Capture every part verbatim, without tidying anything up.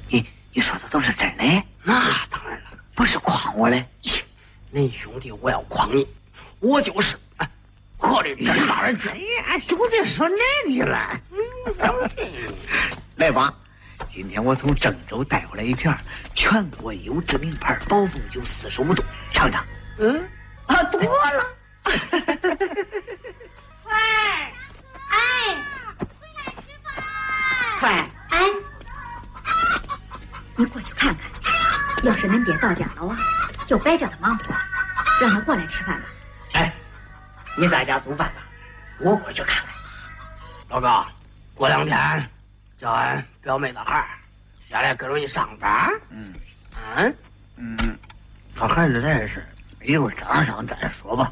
你你说的都是真的？ 那当然了， 不是诓我嘞。 恁兄弟，我要诓你，我就是哎，可的真大人真。 哎呀，兄弟说哪里了？嗯，来吧，今天我从郑州带回来一瓶全国优质名牌宝凤酒四十五度，尝尝。 嗯，啊，多了。 快，哎，回来吃饭。 快， 哎， 你过去看看，要是恁爹到家了啊，就别叫他忙活，让他过来吃饭吧。 哎，你在家做饭吧，我过去看看。老高，过两天叫俺表妹的孩儿下来跟着你上班。 嗯， 嗯嗯，他孩子来事，以后商商再说吧。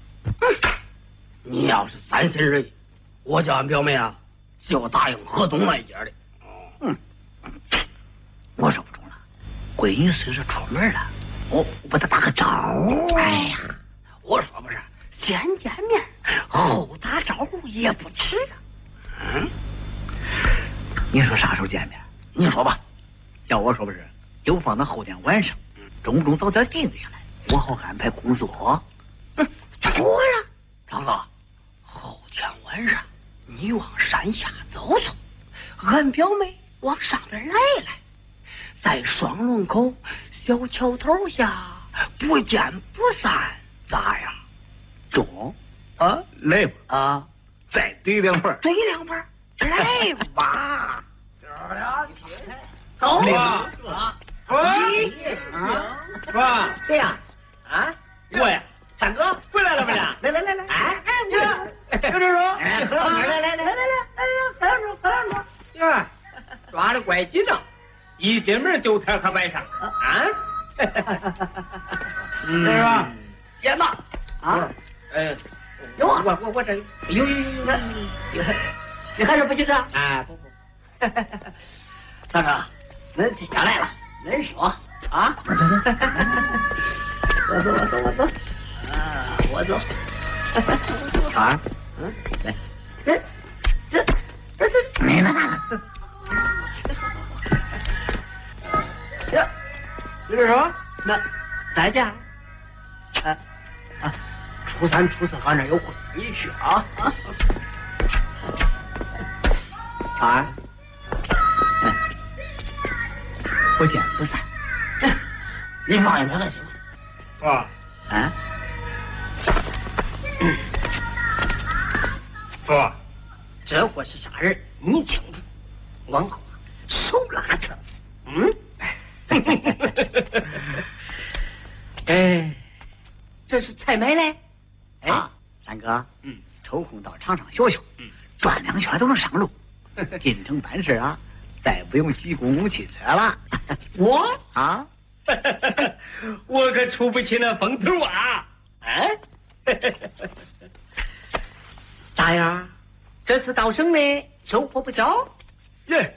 你要是三心二意，我叫俺表妹啊，就答应河东那一家的。 嗯，我说不中了，闺女虽说出门了，我我把她打个招呼。 哎呀，我说不是，先见面后打招呼也不迟啊。嗯， 你说啥时候见面？ 你说吧。 叫我说不是，就放到后天晚上，中不中早点定下来，我好安排工作。 嗯，妥呀，张哥，后天晚上你往山下走走，俺表妹往上边来来，在双龙口小桥头下不见不散，咋样？ 中啊， 来吧啊， 再怼两盆， 怼两盆，来吧。 哥俩起来， 走吧， 啊！ 你啊， 是吧？ 对呀，啊， 我呀， 三哥回来了没呀？ 来来来来， 哎哎， 有这说， 哎，喝两来来来来来来，哎呀，喝两盅，喝两盅。 呀，抓的怪紧张，一进门就天可摆上啊！是吧？ 先吧，啊， 哎， 有啊， 我我我这有有有有有， 你还是不紧张？ 哎，不不， 大哥，恁亲家来了，恁说啊？我走，我走，我走，啊，我走。 小二， 嗯， 来， 这这这这， 没了了。 呀，就是说，那在家，啊啊，初三、初四俺这有会，你去啊啊。 小二，哎，不见不散。 你放一边可行啊， 啊， 说， 这货是啥人？你清楚。往后手拉车，嗯。哎，这是采买嘞。哎， 啊，三哥， 嗯， 抽空到场上学学， 嗯， 转两圈都能上路。进城办事啊，再不用挤公共汽车了。 我啊， 我可出不起那风头啊！ 哎，咋样？这次到省内收获不小？ 耶，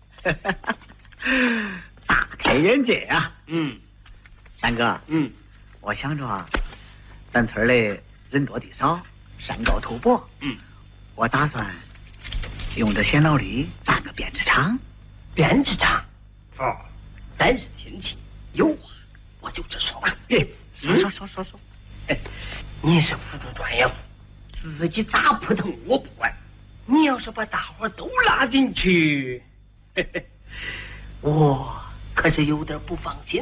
大开眼界啊！ 嗯三哥， 嗯， 我想着啊，咱村里人多地少，山高土薄， 嗯， 我打算用这闲劳力办个编织厂。 编织厂， 哦， 咱是亲戚，有话我就直说吧。 哎，说说说说说， 哎，你是辅助专业户，自己咋扑腾我不管。你要是把大伙都拉进去，嘿嘿，我可是有点不放心。